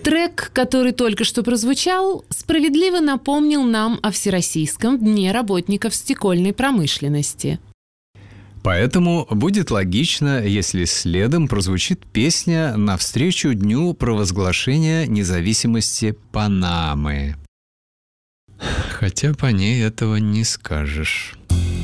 Трек, который только что прозвучал, справедливо напомнил нам о Всероссийском дне работников стекольной промышленности. Поэтому будет логично, если следом прозвучит песня навстречу Дню провозглашения независимости Панамы. Хотя по ней этого не скажешь.